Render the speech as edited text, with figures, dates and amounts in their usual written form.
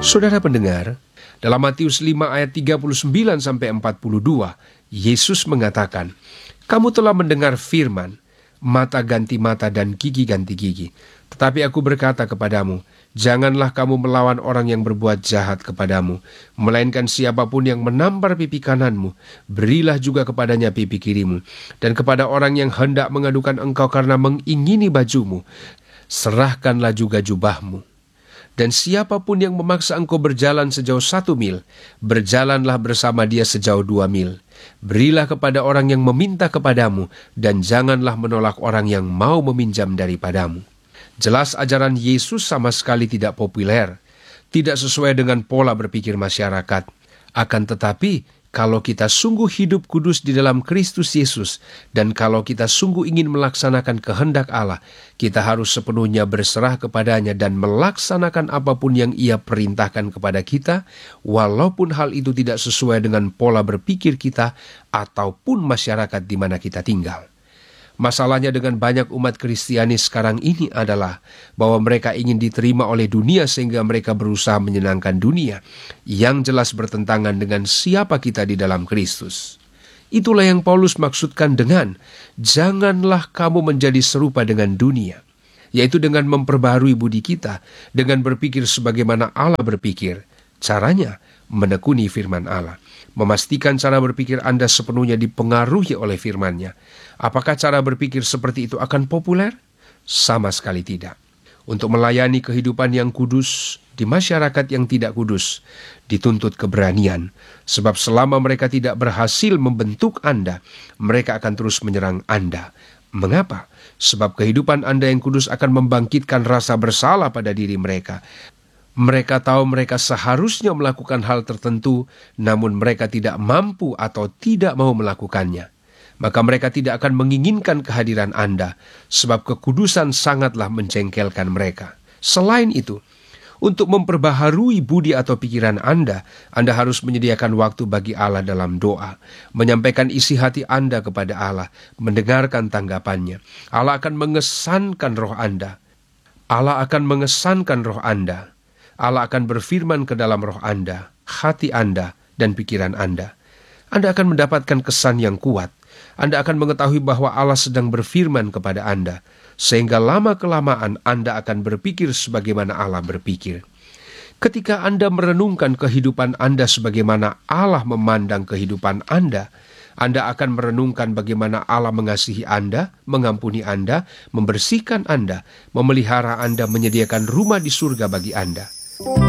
Saudara pendengar, dalam Matius 5 ayat 39 sampai 42, Yesus mengatakan, "Kamu telah mendengar firman, mata ganti mata dan gigi ganti gigi. Tetapi aku berkata kepadamu, janganlah kamu melawan orang yang berbuat jahat kepadamu, melainkan siapapun yang menampar pipi kananmu, berilah juga kepadanya pipi kirimu. Dan kepada orang yang hendak mengadukan engkau karena mengingini bajumu, serahkanlah juga jubahmu. Dan siapapun yang memaksa engkau berjalan sejauh 1 mil, berjalanlah bersama dia sejauh 2 mil. Berilah kepada orang yang meminta kepadamu, dan janganlah menolak orang yang mau meminjam daripadamu." Jelas ajaran Yesus sama sekali tidak populer, tidak sesuai dengan pola berpikir masyarakat. Akan tetapi, kalau kita sungguh hidup kudus di dalam Kristus Yesus, dan kalau kita sungguh ingin melaksanakan kehendak Allah, kita harus sepenuhnya berserah kepadanya dan melaksanakan apapun yang Ia perintahkan kepada kita, walaupun hal itu tidak sesuai dengan pola berpikir kita ataupun masyarakat di mana kita tinggal. Masalahnya dengan banyak umat Kristiani sekarang ini adalah bahwa mereka ingin diterima oleh dunia sehingga mereka berusaha menyenangkan dunia, yang jelas bertentangan dengan siapa kita di dalam Kristus. Itulah yang Paulus maksudkan dengan janganlah kamu menjadi serupa dengan dunia, yaitu dengan memperbaharui budi kita, dengan berpikir sebagaimana Allah berpikir. Caranya menekuni firman Allah, memastikan cara berpikir Anda sepenuhnya dipengaruhi oleh firman-Nya. Apakah cara berpikir seperti itu akan populer? Sama sekali tidak. Untuk melayani kehidupan yang kudus di masyarakat yang tidak kudus, dituntut keberanian. Sebab selama mereka tidak berhasil membentuk Anda, mereka akan terus menyerang Anda. Mengapa? Sebab kehidupan Anda yang kudus akan membangkitkan rasa bersalah pada diri mereka. Mereka tahu mereka seharusnya melakukan hal tertentu, namun mereka tidak mampu atau tidak mau melakukannya. Maka mereka tidak akan menginginkan kehadiran Anda, sebab kekudusan sangatlah menjengkelkan mereka. Selain itu, untuk memperbaharui budi atau pikiran Anda harus menyediakan waktu bagi Allah dalam doa, menyampaikan isi hati Anda kepada Allah, mendengarkan tanggapannya. Allah akan mengesankan roh Anda. Allah akan mengesankan roh Anda. Allah akan berfirman ke dalam roh Anda, hati Anda, dan pikiran Anda. Anda akan mendapatkan kesan yang kuat. Anda akan mengetahui bahwa Allah sedang berfirman kepada Anda, sehingga lama-kelamaan Anda akan berpikir sebagaimana Allah berpikir. Ketika Anda merenungkan kehidupan Anda sebagaimana Allah memandang kehidupan Anda akan merenungkan bagaimana Allah mengasihi Anda, mengampuni Anda, membersihkan Anda, memelihara Anda, menyediakan rumah di surga bagi Anda.